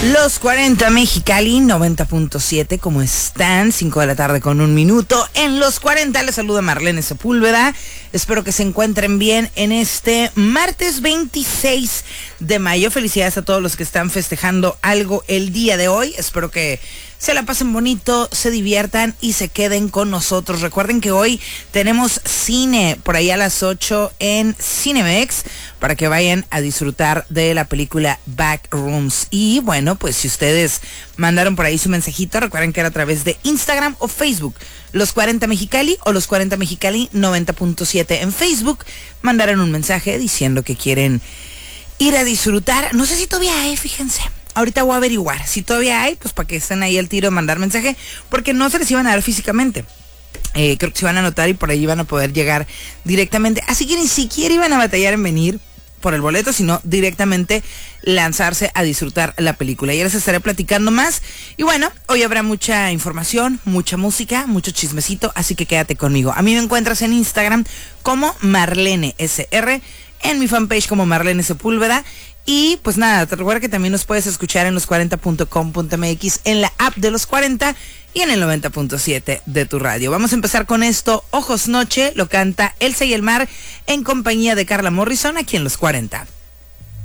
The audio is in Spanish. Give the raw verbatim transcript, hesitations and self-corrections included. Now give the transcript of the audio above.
Los cuarenta Mexicali, noventa punto siete, ¿cómo están? cinco de la tarde con un minuto. En Los cuarenta les saluda Marlene Sepúlveda. Espero que se encuentren bien en este martes veintiséis de mayo. Felicidades a todos los que están festejando algo el día de hoy. Espero que se la pasen bonito, se diviertan y se queden con nosotros. Recuerden que hoy tenemos cine por ahí a las ocho en Cinemex para que vayan a disfrutar de la película Backrooms. Y bueno, pues si ustedes mandaron por ahí su mensajito, recuerden que era a través de Instagram o Facebook, Los cuarenta Mexicali o Los cuarenta Mexicali noventa punto siete. En Facebook mandaron un mensaje diciendo que quieren ir a disfrutar. No sé si todavía hay, fíjense. Ahorita voy a averiguar si todavía hay, pues para que estén ahí al tiro de mandar mensaje, porque no se les iban a dar físicamente. Eh, creo que se iban a anotar y por ahí iban a poder llegar directamente. Así que ni siquiera iban a batallar en venir por el boleto, sino directamente lanzarse a disfrutar la película. Ya les estaré platicando más. Y bueno, hoy habrá mucha información, mucha música, mucho chismecito, así que quédate conmigo. A mí me encuentras en Instagram como Marlene S R, en mi fanpage como Marlene Sepúlveda. Y pues nada, te recuerdo que también nos puedes escuchar en los cuarenta punto com punto m x, en la app de Los cuarenta y en el noventa punto siete de tu radio. Vamos a empezar con esto. Ojos Noche lo canta Elsa y el Mar en compañía de Carla Morrison aquí en Los cuarenta.